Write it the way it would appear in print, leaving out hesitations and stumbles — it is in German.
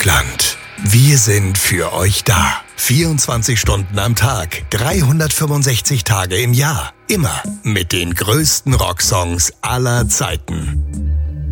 Deutschland. Wir sind für euch da. 24 Stunden am Tag, 365 Tage im Jahr. Immer mit den größten Rocksongs aller Zeiten.